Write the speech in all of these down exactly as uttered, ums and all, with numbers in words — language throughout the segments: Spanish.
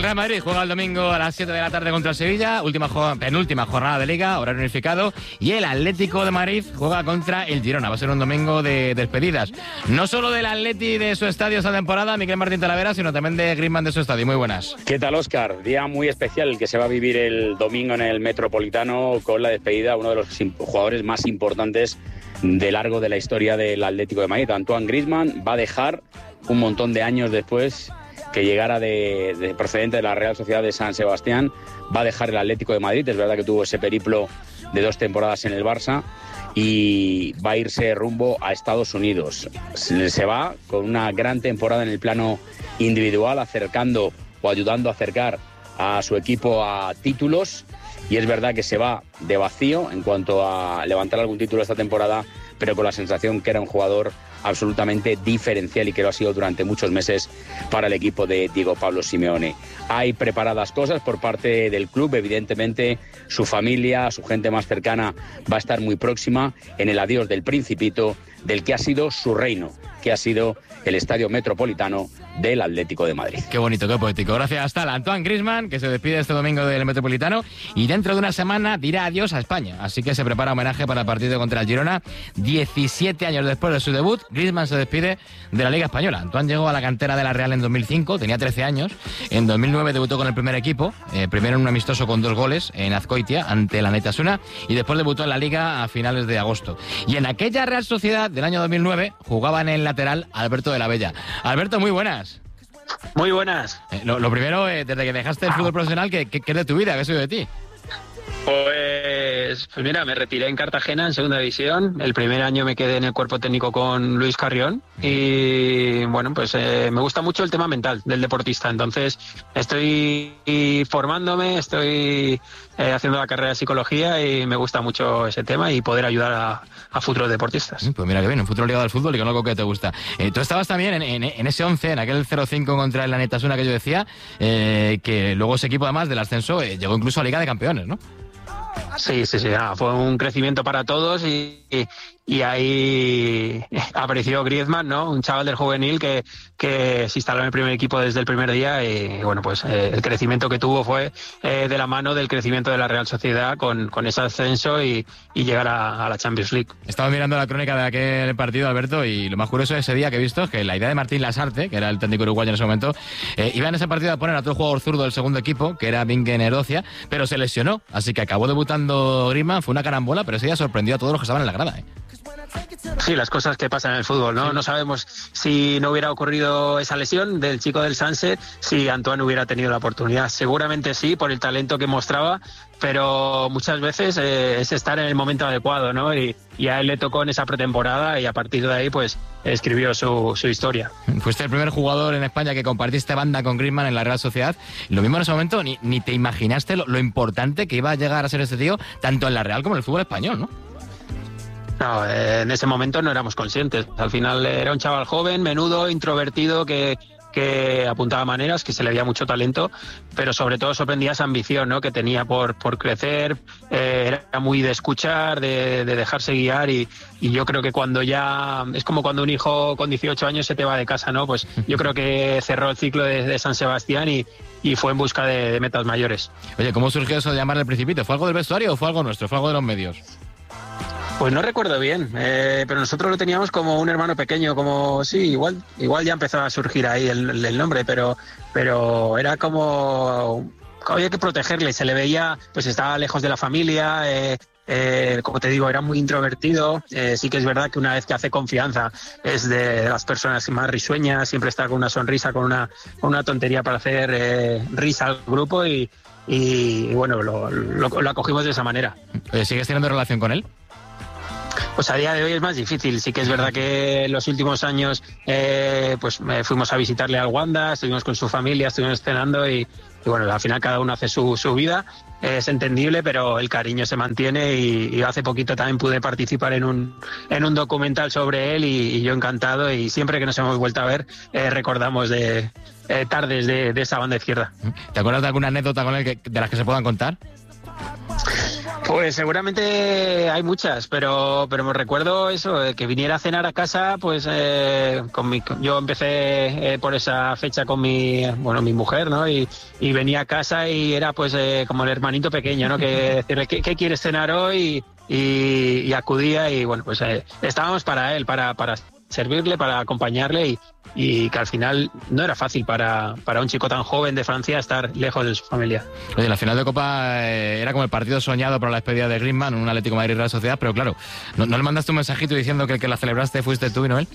Real Madrid juega el domingo a las siete de la tarde contra el Sevilla, última jo- penúltima jornada de Liga, horario unificado, y el Atlético de Madrid juega contra el Girona. Va a ser un domingo de despedidas, no solo del Atleti de su estadio esta temporada, Miguel Martín Talavera, sino también de Griezmann de su estadio. Muy buenas. ¿Qué tal, Óscar? Día muy especial el que se va a vivir el domingo en el Metropolitano con la despedida a uno de los jugadores más importantes de largo de la historia del Atlético de Madrid. Antoine Griezmann va a dejar un montón de años después que llegara de, de procedente de la Real Sociedad de San Sebastián, va a dejar el Atlético de Madrid. Es verdad que tuvo ese periplo de dos temporadas en el Barça y va a irse rumbo a Estados Unidos. Se, se va con una gran temporada en el plano individual, acercando o ayudando a acercar a su equipo a títulos, y es verdad que se va de vacío en cuanto a levantar algún título esta temporada, pero con la sensación que era un jugador absolutamente diferencial y que lo ha sido durante muchos meses para el equipo de Diego Pablo Simeone. Hay preparadas cosas por parte del club, evidentemente su familia, su gente más cercana va a estar muy próxima en el adiós del Principito, del que ha sido su reino, que ha sido el Estadio Metropolitano del Atlético de Madrid. Qué bonito, qué poético. Gracias hasta la Antoine Griezmann, que se despide este domingo del Metropolitano y dentro de una semana dirá adiós a España. Así que se prepara homenaje para el partido contra el Girona. diecisiete años después de su debut, Griezmann se despide de la Liga Española. Antoine llegó a la cantera de la Real en dos mil cinco, tenía trece años. En dos mil nueve debutó con el primer equipo, eh, primero en un amistoso con dos goles en Azkoitia ante la Neitasuna, y después debutó en la Liga a finales de agosto. Y en aquella Real Sociedad del año dos mil nueve jugaba en el lateral Alberto de la Bella. Alberto, muy buenas. Muy buenas. Eh, lo, lo primero, eh, desde que dejaste el fútbol profesional, ¿qué, qué, qué es de tu vida? ¿Qué soy de ti? Pues, pues mira, me retiré en Cartagena en segunda división. El primer año me quedé en el cuerpo técnico con Luis Carrión y bueno, pues eh, me gusta mucho el tema mental del deportista. Entonces estoy formándome, estoy eh, haciendo la carrera de psicología y me gusta mucho ese tema y poder ayudar a, a futuros deportistas. Pues mira que bien, un futuro ligado al fútbol y con algo que te gusta. Eh, tú estabas también en, en, en ese once, en aquel cero cinco contra el Neitasuna que yo decía, eh, que luego ese equipo además del ascenso eh, llegó incluso a Liga de Campeones, ¿no? Sí, sí, sí, ah, fue un crecimiento para todos y, y, y ahí apareció Griezmann, ¿no? Un chaval del juvenil que, que se instaló en el primer equipo desde el primer día y bueno, pues eh, el crecimiento que tuvo fue eh, de la mano del crecimiento de la Real Sociedad con, con ese ascenso y, y llegar a, a la Champions League. Estaba mirando la crónica de aquel partido, Alberto, y lo más curioso de ese día que he visto es que la idea de Martín Lasarte, que era el técnico uruguayo en ese momento, eh, iba en ese partido a poner a otro jugador zurdo del segundo equipo, que era Bingen Erocia, pero se lesionó, así que acabó debutando Griezmann, fue una carambola, pero ese día sorprendió a todos los que estaban en la grada, ¿eh? Sí, las cosas que pasan en el fútbol, ¿no? Sí. No sabemos si no hubiera ocurrido esa lesión del chico del Sanse, si Antoine hubiera tenido la oportunidad. Seguramente sí, por el talento que mostraba, pero muchas veces eh, es estar en el momento adecuado, ¿no? Y, y a él le tocó en esa pretemporada y a partir de ahí, pues, escribió su, su historia. Fuiste el primer jugador en España que compartiste banda con Griezmann en la Real Sociedad. Lo mismo en ese momento, ni, ni te imaginaste lo, lo importante que iba a llegar a ser este tío, tanto en la Real como en el fútbol español, ¿no? No, eh, en ese momento no éramos conscientes. Al final era un chaval joven, menudo, introvertido, que, que apuntaba maneras, que se le veía mucho talento, pero sobre todo sorprendía esa ambición, ¿no? Que tenía por, por crecer, eh, era muy de escuchar, de, de dejarse guiar y, y yo creo que cuando ya... Es como cuando un hijo con dieciocho años se te va de casa, ¿no? Pues yo creo que cerró el ciclo de, de San Sebastián y, y fue en busca de, de metas mayores. Oye, ¿cómo surgió eso de llamarle el Principito? ¿Fue algo del vestuario o fue algo nuestro? ¿Fue algo de los medios? Pues no recuerdo bien, eh, pero nosotros lo teníamos como un hermano pequeño, como sí, igual igual ya empezó a surgir ahí el, el nombre, pero pero era como había que protegerle, se le veía, pues estaba lejos de la familia, eh, eh, como te digo, era muy introvertido, eh, sí que es verdad que una vez que hace confianza es de las personas más risueñas, siempre está con una sonrisa, con una, con una tontería para hacer eh, risa al grupo y, y bueno, lo, lo, lo acogimos de esa manera. Oye, ¿sigues teniendo relación con él? Pues a día de hoy es más difícil. Sí que es verdad que en los últimos años eh, pues eh, fuimos a visitarle al Wanda, estuvimos con su familia, estuvimos cenando y, y bueno, al final cada uno hace su, su vida. Eh, es entendible, pero el cariño se mantiene y, y hace poquito también pude participar en un, en un documental sobre él y, y yo encantado y siempre que nos hemos vuelto a ver eh, recordamos de eh, tardes de, de esa banda izquierda. ¿Te acuerdas de alguna anécdota con él que, de las que se puedan contar? Pues seguramente hay muchas, pero pero me recuerdo eso, de que viniera a cenar a casa, pues eh, con mi, yo empecé eh, por esa fecha con mi bueno mi mujer, ¿no? Y, y venía a casa y era pues eh, como el hermanito pequeño, ¿no? Que decirle, ¿qué, qué quieres cenar hoy? Y, y acudía y bueno, pues eh, estábamos para él, para, para servirle, para acompañarle y, y que al final no era fácil para, para un chico tan joven de Francia estar lejos de su familia. Oye, la final de Copa eh, era como el partido soñado para la despedida de Griezmann, un Atlético de Madrid Real Sociedad, pero claro, ¿no, no le mandaste un mensajito diciendo que el que la celebraste fuiste tú y no él?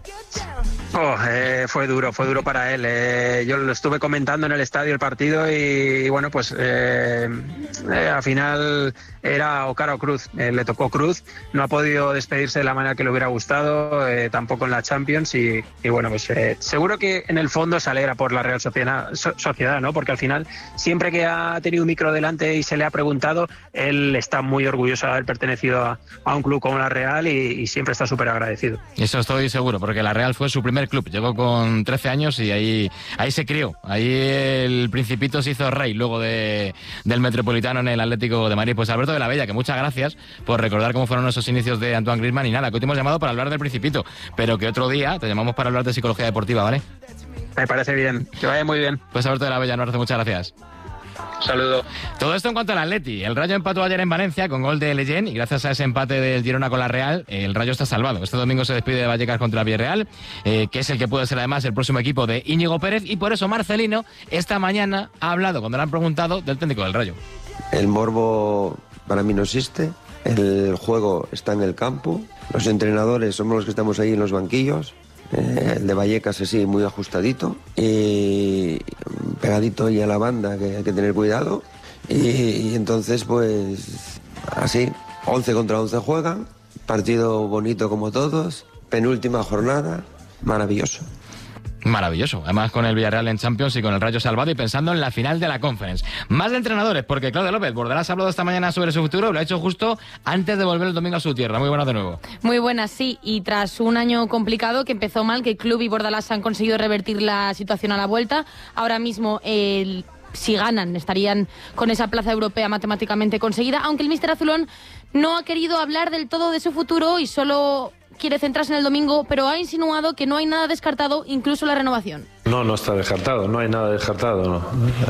Oh, eh, fue duro, fue duro para él. Eh, yo lo estuve comentando en el estadio el partido y, y bueno, pues eh, eh, al final era o cara o cruz. Eh, le tocó cruz, no ha podido despedirse de la manera que le hubiera gustado, eh, tampoco en la Champions y, y bueno, pues eh, seguro que en el fondo se alegra por la Real Sociedad, so, Sociedad, ¿no? Porque al final, siempre que ha tenido un micro delante y se le ha preguntado, él está muy orgulloso de haber pertenecido a, a un club como la Real y, y siempre está súper agradecido. Eso estoy seguro, porque la Real fue su primer club, llegó con trece años y ahí ahí se crió, ahí el Principito se hizo rey luego de, del Metropolitano en el Atlético de Madrid. Pues Alberto de la Bella, que muchas gracias por recordar cómo fueron esos inicios de Antoine Griezmann y nada, que hoy te hemos llamado para hablar del Principito, pero que otro día te llamamos para hablar de psicología deportiva, ¿vale? Me parece bien, que vaya muy bien. Pues Alberto de la Bella, un abrazo, muchas gracias. Saludo. Todo esto en cuanto al Atleti. El Rayo empató ayer en Valencia con gol de Leyen y gracias a ese empate del Girona con la Real, el Rayo está salvado. Este domingo se despide de Vallecas contra el Villarreal, eh, que es el que puede ser además el próximo equipo de Íñigo Pérez, y por eso Marcelino esta mañana ha hablado, cuando le han preguntado, del técnico del Rayo. El morbo para mí no existe, el juego está en el campo, los entrenadores somos los que estamos ahí en los banquillos. Eh, el de Vallecas es sí, muy ajustadito y pegadito ahí a la banda, que hay que tener cuidado y, y entonces pues así, once contra once juegan, partido bonito como todos, penúltima jornada, maravilloso. Maravilloso, además con el Villarreal en Champions y con el Rayo salvado y pensando en la final de la Conference. Más de entrenadores, porque Claudia López, Bordalás ha hablado esta mañana sobre su futuro, lo ha hecho justo antes de volver el domingo a su tierra. Muy buenas de nuevo. Muy buenas, sí, y tras un año complicado que empezó mal, que el club y Bordalás han conseguido revertir la situación a la vuelta, ahora mismo el... si ganan, estarían con esa plaza europea matemáticamente conseguida, aunque el míster azulón no ha querido hablar del todo de su futuro y solo quiere centrarse en el domingo, pero ha insinuado que no hay nada descartado, incluso la renovación. No, no está descartado, no hay nada descartado, no.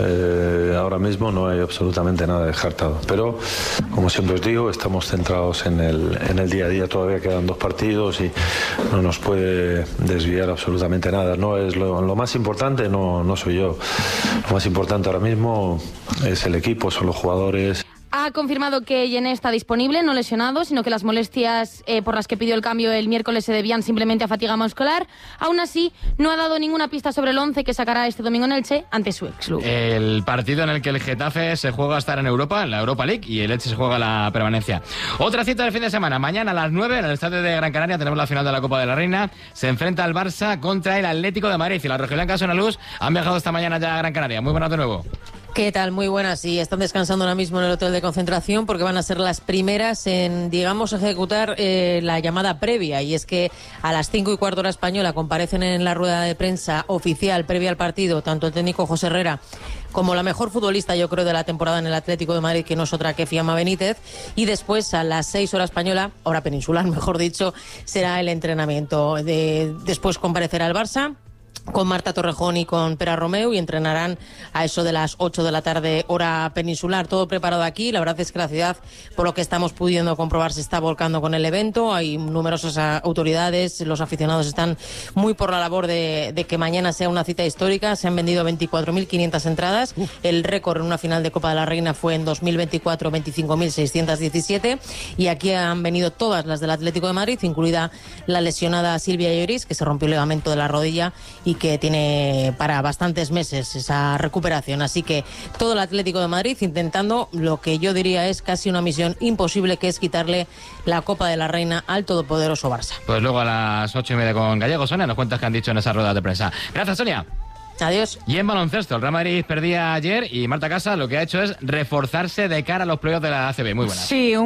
Eh, ahora mismo no hay absolutamente nada descartado, pero como siempre os digo, estamos centrados en el, en el día a día, todavía quedan dos partidos y no nos puede desviar absolutamente nada. No es lo, lo más importante, no, no soy yo, lo más importante ahora mismo es el equipo, son los jugadores. Ha confirmado que Yené está disponible, no lesionado, sino que las molestias eh, por las que pidió el cambio el miércoles se debían simplemente a fatiga muscular. Aún así, no ha dado ninguna pista sobre el once que sacará este domingo en Elche ante su ex club. El partido en el que el Getafe se juega a estar en Europa, en la Europa League, y el Elche se juega la permanencia. Otra cita del fin de semana, mañana a las nueve en el estadio de Gran Canaria tenemos la final de la Copa de la Reina. Se enfrenta el Barça contra el Atlético de Madrid y la rojiblanca Sonaluz han viajado esta mañana ya a Gran Canaria. Muy buenas de nuevo. ¿Qué tal? Muy buenas. Y están descansando ahora mismo en el hotel de concentración porque van a ser las primeras en, digamos, ejecutar eh, la llamada previa. Y es que a las cinco y cuarto hora española comparecen en la rueda de prensa oficial previa al partido tanto el técnico José Herrera como la mejor futbolista, yo creo, de la temporada en el Atlético de Madrid, que no es otra que Fiamma Benítez. Y después, a las seis hora española, hora peninsular, mejor dicho, será el entrenamiento. De, después comparecerá el Barça con Marta Torrejón y con Pera Romeu y entrenarán a eso de las ocho de la tarde hora peninsular. Todo preparado aquí. La verdad es que la ciudad, por lo que estamos pudiendo comprobar, se está volcando con el evento. Hay numerosas autoridades, los aficionados están muy por la labor de, de que mañana sea una cita histórica. Se han vendido veinticuatro mil quinientas entradas. Uf. El récord en una final de Copa de la Reina fue en dos mil veinticuatro, veinticinco mil seiscientos diecisiete, y aquí han venido todas las del Atlético de Madrid, incluida la lesionada Silvia Lloris, que se rompió el ligamento de la rodilla y que tiene para bastantes meses esa recuperación. Así que todo el Atlético de Madrid intentando lo que yo diría es casi una misión imposible, que es quitarle la Copa de la Reina al todopoderoso Barça. Pues luego a las ocho y media con Gallego. Sonia, nos cuentas qué han dicho en esa rueda de prensa. Gracias, Sonia. Adiós. Y en baloncesto, el Real Madrid perdía ayer y Marta Casa lo que ha hecho es reforzarse de cara a los playoffs de la A C B. Muy buenas. Sí, un